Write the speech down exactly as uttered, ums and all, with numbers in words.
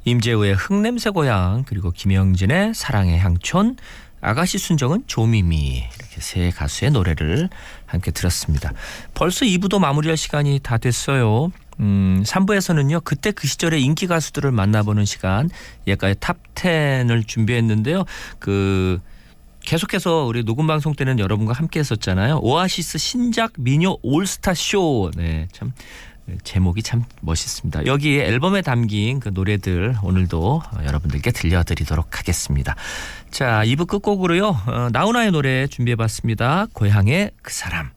임재우의 흙냄새 고향, 그리고 김영진의 사랑의 향촌, 아가씨 순정은 조미미, 이렇게 세 가수의 노래를 함께 들었습니다. 벌써 이 부도 마무리할 시간이 다 됐어요. 음, 삼 부에서는요. 그때 그 시절의 인기 가수들을 만나보는 시간, 예가의 탑텐을 준비했는데요. 그 계속해서 우리 녹음 방송 때는 여러분과 함께 했었잖아요. 오아시스 신작 미녀 올스타 쇼. 네, 참 제목이 참 멋있습니다. 여기 앨범에 담긴 그 노래들 오늘도 여러분들께 들려드리도록 하겠습니다. 자, 이 부 끝곡으로요. 어, 나훈아의 노래 준비해봤습니다. 고향의 그 사람.